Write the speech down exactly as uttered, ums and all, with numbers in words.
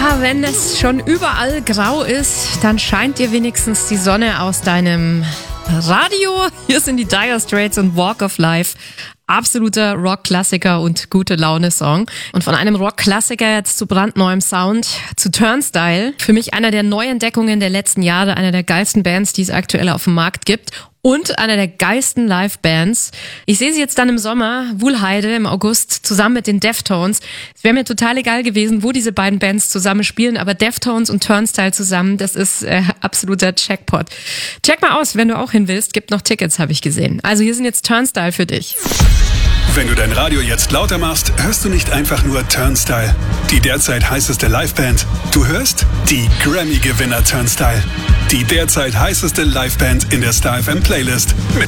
Ja, wenn es schon überall grau ist, dann scheint dir wenigstens die Sonne aus deinem Radio. Hier sind die Dire Straits und Walk of Life. Absoluter Rock-Klassiker und gute Laune-Song. Und von einem Rock-Klassiker jetzt zu brandneuem Sound, zu Turnstile. Für mich einer der Neuentdeckungen der letzten Jahre, einer der geilsten Bands, die es aktuell auf dem Markt gibt. Und einer der geilsten Live-Bands. Ich sehe sie jetzt dann im Sommer, Wuhlheide im August, zusammen mit den Deftones. Es wäre mir total egal gewesen, wo diese beiden Bands zusammen spielen, aber Deftones und Turnstile zusammen, das ist äh, absoluter Jackpot. Check mal aus, wenn du auch hin willst, gibt noch Tickets, habe ich gesehen. Also hier sind jetzt Turnstile für dich. Wenn du dein Radio jetzt lauter machst, hörst du nicht einfach nur Turnstile, die derzeit heißeste Liveband. Du hörst die Grammy-Gewinner Turnstile, die derzeit heißeste Liveband in der Star F M Playlist mit